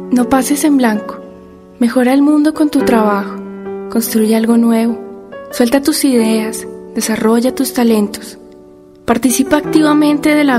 No pases en blanco. Mejora el mundo con tu trabajo. Construye algo nuevo. Suelta tus ideas. Desarrolla tus talentos. Participa activamente de la